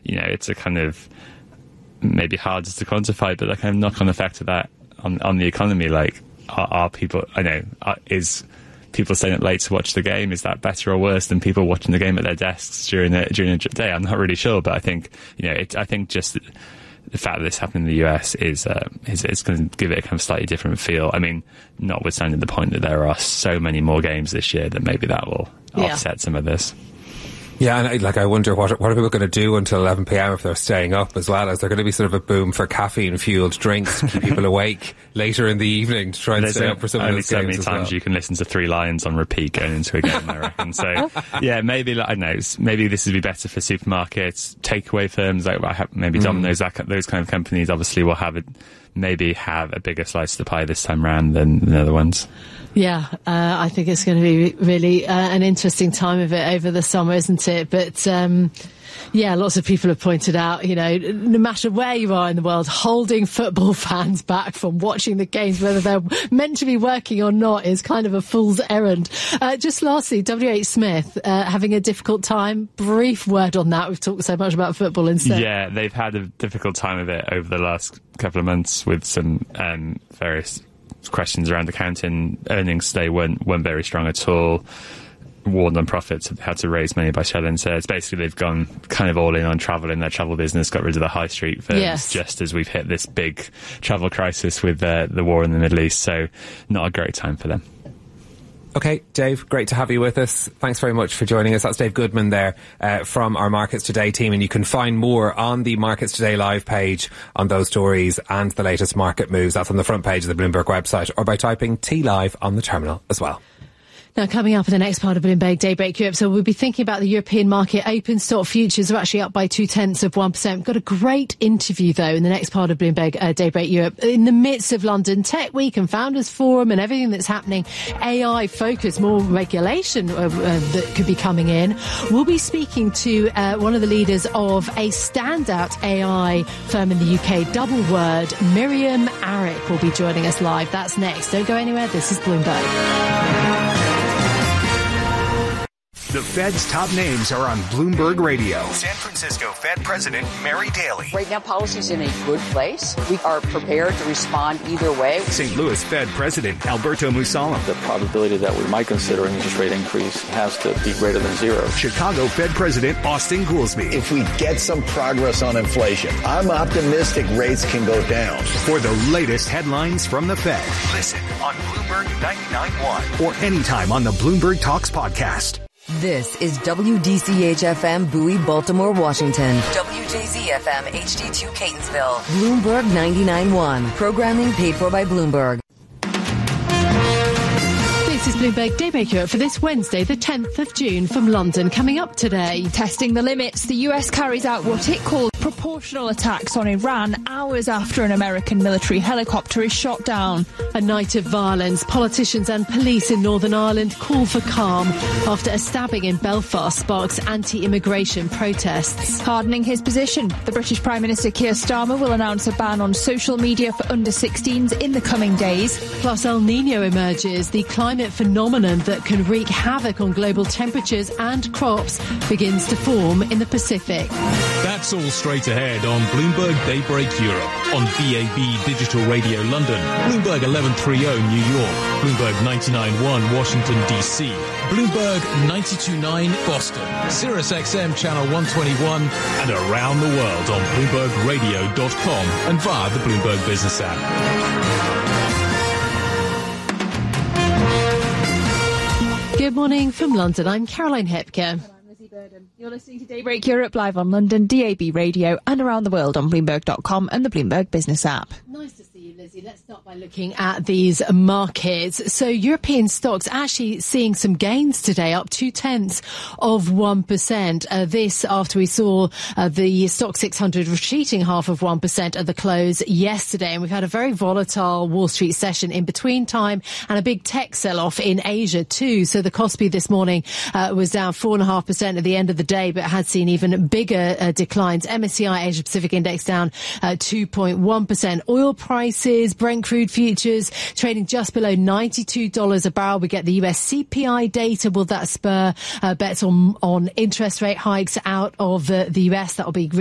it's a kind of maybe harder to quantify, but the kind of knock-on effect of that on the economy, like, are people, is people staying up late to watch the game, is that better or worse than people watching the game at their desks during a day? I'm not really sure, but I think, I think just the fact that this happened in the US is going to give it a kind of slightly different feel. I mean, notwithstanding the point that there are so many more games this year, that maybe that will offset some of this. Yeah, and I wonder what are people going to do until 11 p.m. if they're staying up as well? Is there going to be sort of a boom for caffeine-fueled drinks to keep people awake later in the evening to try and stay up for some of those games? Only so many times you can listen to Three Lions on repeat going into a game, I reckon. So, yeah, maybe, I don't know, maybe this would be better for supermarkets, takeaway firms, like maybe Domino's, those kind of companies obviously will have a bigger slice of the pie this time around than the other ones. Yeah, I think it's going to be really an interesting time of it over the summer, isn't it? But lots of people have pointed out, no matter where you are in the world, holding football fans back from watching the games, whether they're meant to be working or not, is kind of a fool's errand. Just lastly, WH Smith having a difficult time. Brief word on that. We've talked so much about football instead. Yeah, they've had a difficult time of it over the last couple of months with some various questions around accounting. Earnings today weren't very strong at all. Warned on profits, have had to raise money by selling. So it's basically they've gone kind of all in on travel in their travel business, got rid of the high street firms just as we've hit this big travel crisis with the war in the Middle East. So not a great time for them. Okay, Dave, great to have you with us. Thanks very much for joining us. That's Dave Goodman there from our Markets Today team, and you can find more on the Markets Today live page on those stories and the latest market moves. That's on the front page of the Bloomberg website, or by typing TLive on the terminal as well. Now, coming up in the next part of Bloomberg Daybreak Europe, so we'll be thinking about the European market. Open stock futures are actually up by 0.2%. We've got a great interview, though, in the next part of Bloomberg Daybreak Europe. In the midst of London Tech Week and Founders Forum and everything that's happening, AI focus, more regulation that could be coming in. We'll be speaking to one of the leaders of a standout AI firm in the UK, DoubleWord. Miriam Arick will be joining us live. That's next. Don't go anywhere. This is Bloomberg. The Fed's top names are on Bloomberg Radio. San Francisco Fed President Mary Daly. Right now, policy's in a good place. We are prepared to respond either way. St. Louis Fed President Alberto Musalem. The probability that we might consider an interest rate increase has to be greater than zero. Chicago Fed President Austin Goolsbee. If we get some progress on inflation, I'm optimistic rates can go down. For the latest headlines from the Fed, listen on Bloomberg 99.1 or anytime on the Bloomberg Talks podcast. This is WDCH-FM Bowie, Baltimore, Washington. WJZ-FM HD2 Catonsville. Bloomberg 99.1. Programming paid for by Bloomberg. This is Bloomberg Daybreak Europe for this Wednesday, the 10th of June from London. Coming up today. Testing the limits, the US carries out what it calls proportional attacks on Iran hours after an American military helicopter is shot down. A night of violence. Politicians and police in Northern Ireland call for calm after a stabbing in Belfast sparks anti-immigration protests. Hardening his position, the British Prime Minister Keir Starmer will announce a ban on social media for under-16s in the coming days. Plus El Niño emerges, the climate phenomenon that can wreak havoc on global temperatures and crops begins to form in the Pacific. That's all straight ahead on Bloomberg Daybreak Europe, on DAB Digital Radio London, Bloomberg 1130 New York, Bloomberg 99.1 Washington DC, Bloomberg 92.9 Boston, Sirius XM Channel 121, and around the world on BloombergRadio.com and via the Bloomberg Business app. Good morning from London. I'm Caroline Hepker. You're listening to Daybreak Europe live on London, DAB Radio, and around the world on Bloomberg.com and the Bloomberg Business app. Nice to see you, Lizzie. Let's start by looking at these markets. So European stocks actually seeing some gains today, up 0.2%. This after we saw the Stock 600 retreating 0.5% at the close yesterday. And we've had a very volatile Wall Street session in between time and a big tech sell-off in Asia too. So the Kospi this morning was down 4.5% at the end of the day, but had seen even bigger declines. MSCI Asia Pacific Index down 2.1%. Oil prices, Brent crude futures trading just below $92 a barrel. We get the US CPI data. Will that spur bets on interest rate hikes out of the US? That'll be